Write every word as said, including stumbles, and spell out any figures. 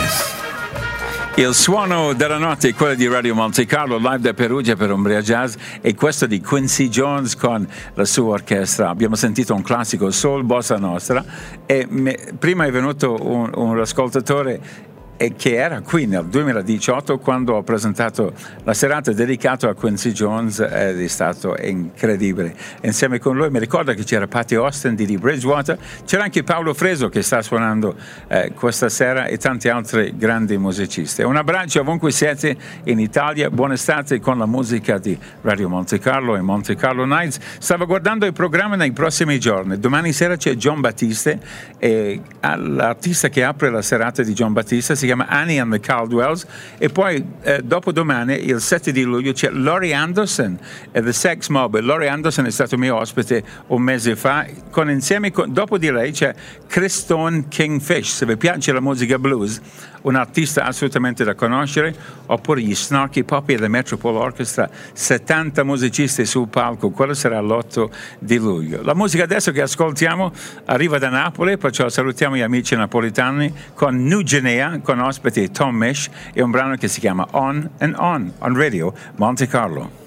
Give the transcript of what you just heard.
Il suono della notte è quello di Radio Monte Carlo, live da Perugia per Umbria Jazz, e questo di Quincy Jones con la sua orchestra. Abbiamo sentito un classico, Soul Bossa Nostra, e me, prima è venuto un, un ascoltatore e che era qui nel duemiladiciotto quando ho presentato la serata dedicata a Quincy Jones, ed è stato incredibile. Insieme con lui mi ricordo che c'era Patty Austin di, di Bridgewater, c'era anche Paolo Freso che sta suonando eh, questa sera, e tanti altri grandi musicisti. Un abbraccio ovunque siete in Italia, buona estate con la musica di Radio Monte Carlo e Monte Carlo Nights. Stavo guardando il programma nei prossimi giorni. Domani sera c'è John Battista, e l'artista che apre la serata di John Battista si chiama Annie and the Caldwells, e poi eh, dopodomani, il sette di luglio, c'è Laurie Anderson e The Sex Mob. Laurie Anderson è stato mio ospite un mese fa, con insieme con, dopo di lei c'è Kristone Kingfish. Se vi piace la musica blues, un artista assolutamente da conoscere, oppure gli Snarky Puppy e The Metropole Orchestra, settanta musicisti sul palco. Quello sarà l'otto di luglio. La musica adesso che ascoltiamo arriva da Napoli, perciò salutiamo gli amici napolitani con New Guinea, con ospite Tom Misch, e un brano che si chiama On and On, on Radio Monte Carlo.